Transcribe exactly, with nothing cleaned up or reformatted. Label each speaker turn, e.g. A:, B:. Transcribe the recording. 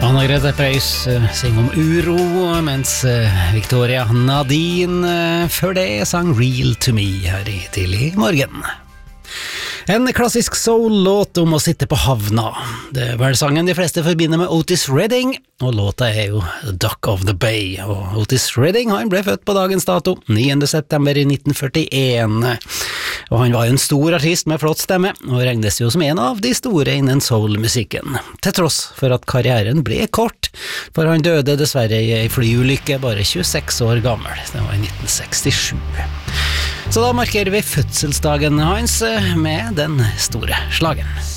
A: Anna-Grete Preus synger om uro, mens Victoria Nadine før det sang Real to Me her i tidlig morgen. En klassisk soul-låt om å sitte på havna. Det er vel sangen de fleste forbinder med Otis Redding, og låta er jo Dock of the Bay. Og Otis Redding han ble født på dagens dato, niende september i nitten førtien. Og han var jo en stor artist med flott stemme, og regnes jo som en av de store innen soul-musikken. Til tross for at karrieren ble kort, for han døde dessverre i en flyulykke bare tjueseks år gammel. Det var i nitten sekstisju. Så da markerer vi fødselsdagen hans med den store slagen.